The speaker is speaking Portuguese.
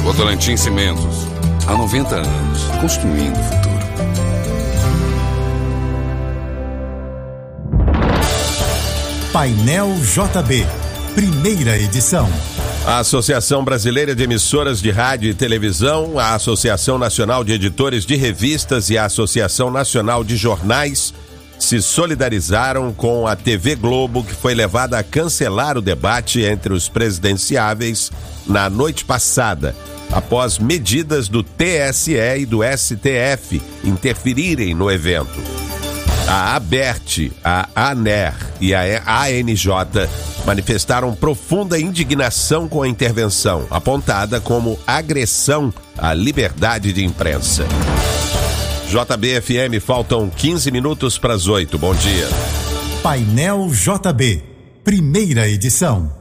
Votorantim Cimentos, há 90 anos, construindo o futuro. Painel JB, primeira edição. A Associação Brasileira de Emissoras de Rádio e Televisão, a Associação Nacional de Editores de Revistas e a Associação Nacional de Jornais se solidarizaram com a TV Globo, que foi levada a cancelar o debate entre os presidenciáveis na noite passada, após medidas do TSE e do STF interferirem no evento. A ABERT, a ANER e a ANJ manifestaram profunda indignação com a intervenção, apontada como agressão à liberdade de imprensa. JB-FM, faltam 15 minutos para as 8. Bom dia. Painel JB, primeira edição.